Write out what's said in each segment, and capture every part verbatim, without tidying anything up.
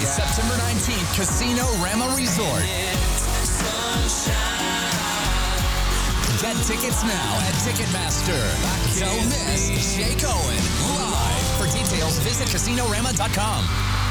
September nineteenth, Casino Rama Resort. Get tickets now at Ticketmaster. Don't miss Jake Owen live. For details, visit casino rama dot com.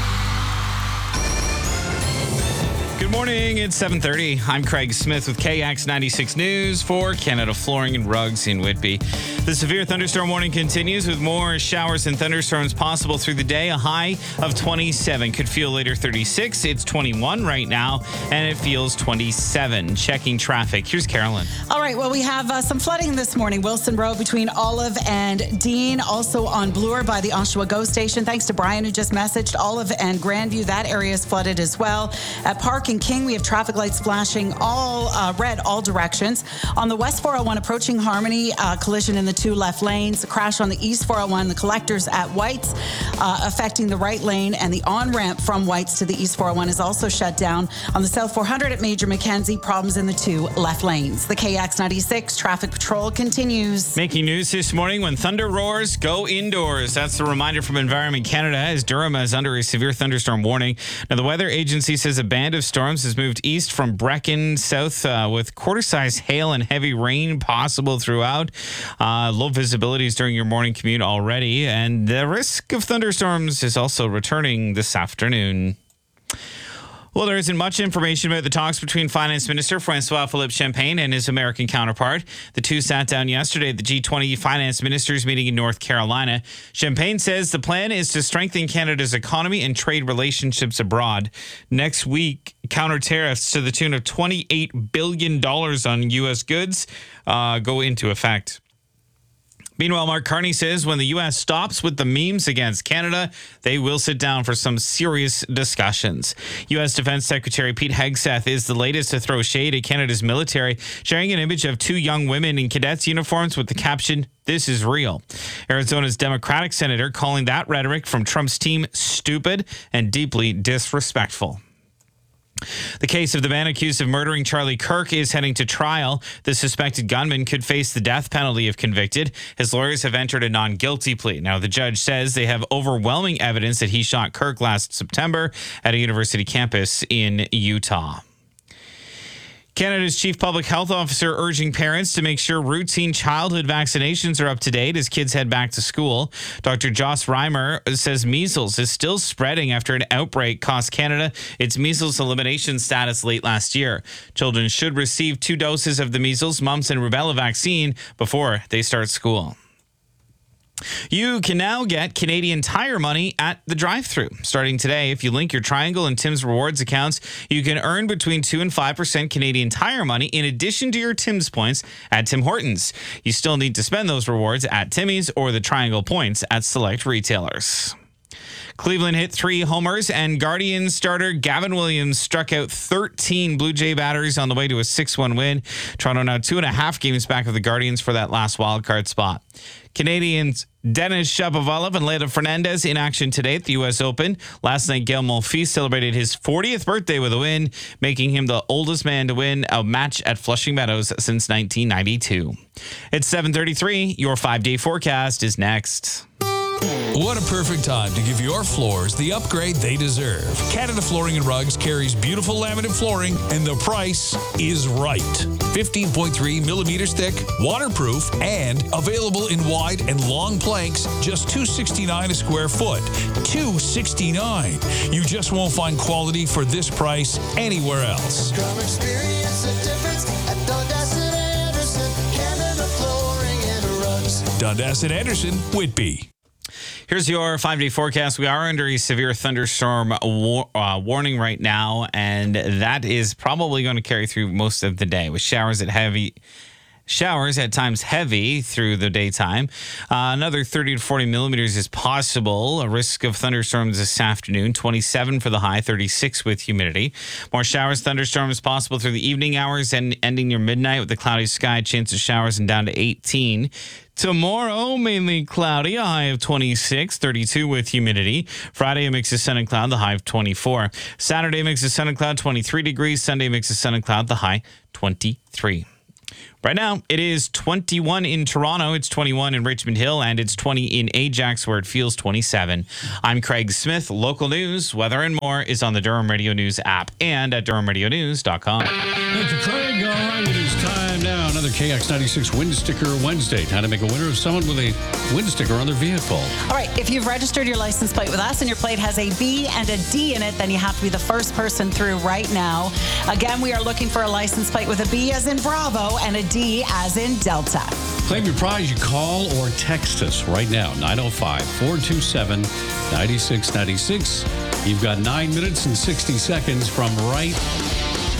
Good morning. It's seven thirty. I'm Craig Smith with K X ninety-six News for Canada Flooring and Rugs in Whitby. The severe thunderstorm warning continues with more showers and thunderstorms possible through the day. A high of twenty-seven. Could feel later thirty-six. It's twenty-one right now, and it feels twenty-seven. Checking traffic. Here's Carolyn. All right. Well, we have uh, some flooding this morning. Wilson Road between Olive and Dean. Also on Bloor by the Oshawa GO station. Thanks to Brian who just messaged. Olive and Grandview, that area is flooded as well. At Park and King, we have traffic lights flashing all uh, red all directions. On the West four oh one approaching Harmony, uh, collision in the two left lanes. Crash on the East four oh one, the collectors at Whites, uh, affecting the right lane, and the on-ramp from Whites to the East four oh one is also shut down. On the South four hundred at Major Mackenzie, problems in the two left lanes. The K X ninety-six traffic patrol continues. Making news this morning: when thunder roars, go indoors. That's the reminder from Environment Canada as Durham is under a severe thunderstorm warning. Now, the weather agency says a band of storms has moved east from Brecken south uh, with quarter-size hail and heavy rain possible throughout. Uh, low visibilities during your morning commute already, and the risk of thunderstorms is also returning this afternoon. Well, there isn't much information about the talks between Finance Minister Francois-Philippe Champagne and his American counterpart. The two sat down yesterday at the G twenty Finance Ministers meeting in North Carolina. Champagne says the plan is to strengthen Canada's economy and trade relationships abroad. Next week, counter tariffs to the tune of twenty-eight billion dollars on U S goods uh, go into effect. Meanwhile, Mark Carney says when the U S stops with the memes against Canada, they will sit down for some serious discussions. U S Defense Secretary Pete Hegseth is the latest to throw shade at Canada's military, sharing an image of two young women in cadets' uniforms with the caption, "This is real." Arizona's Democratic senator calling that rhetoric from Trump's team stupid and deeply disrespectful. The case of the man accused of murdering Charlie Kirk is heading to trial. The suspected gunman could face the death penalty if convicted. His lawyers have entered a non-guilty plea. Now, the judge says they have overwhelming evidence that he shot Kirk last September at a university campus in Utah. Canada's Chief Public Health Officer urging parents to make sure routine childhood vaccinations are up to date as kids head back to school. Doctor Joss Reimer says measles is still spreading after an outbreak cost Canada its measles elimination status late last year. Children should receive two doses of the measles, mumps, and rubella vaccine before they start school. You can now get Canadian Tire money at the drive-thru. Starting today, if you link your Triangle and Tim's Rewards accounts, you can earn between two and five percent Canadian Tire money in addition to your Tim's points at Tim Hortons. You still need to spend those rewards at Timmy's or the Triangle points at select retailers. Cleveland hit three homers, and Guardians starter Gavin Williams struck out thirteen Blue Jay batters on the way to a six one win. Toronto now two and a half games back of the Guardians for that last wildcard spot. Canadians Denis Shapovalov and Leylah Fernandez in action today at the U S Open. Last night, Gael Monfils celebrated his fortieth birthday with a win, making him the oldest man to win a match at Flushing Meadows since nineteen ninety-two. It's seven thirty-three. Your five-day forecast is next. What a perfect time to give your floors the upgrade they deserve. Canada Flooring and Rugs carries beautiful laminate flooring, and the price is right. fifteen point three millimeters thick, waterproof, and available in wide and long planks, just two sixty-nine a square foot. two sixty-nine. You just won't find quality for this price anywhere else. Come experience the difference at Dundas and Anderson, Canada Flooring and Rugs. Dundas and Anderson, Whitby. Here's your five-day forecast. We are under a severe thunderstorm war, uh, warning right now, and that is probably going to carry through most of the day with showers at heavy showers at times heavy through the daytime. Uh, another thirty to forty millimeters is possible. A risk of thunderstorms this afternoon. twenty-seven for the high, thirty-six with humidity. More showers, thunderstorms possible through the evening hours and ending near midnight with a cloudy sky. Chance of showers and down to eighteen. Tomorrow, mainly cloudy, a high of twenty-six, thirty-two with humidity. Friday, a mix of sun and cloud, the high of twenty-four. Saturday, mix of sun and cloud, twenty-three degrees. Sunday, mix of sun and cloud, the high, twenty-three. Right now, it is twenty-one in Toronto, it's twenty-one in Richmond Hill, and it's twenty in Ajax, where it feels twenty-seven. I'm Craig Smith. Local news, weather, and more is on the Durham Radio News app and at durham radio news dot com. Thank you, Craig. All right, it is time now. Another K X ninety-six Wind Sticker Wednesday. Time to make a winner of someone with a wind sticker on their vehicle. All right, if you've registered your license plate with us and your plate has a B and a D in it, then you have to be the first person through right now. Again, we are looking for a license plate with a B as in Bravo and a D as in Delta. Claim your prize. You call or text us right now. nine oh five, four two seven, nine six nine six. You've got nine minutes and sixty seconds from right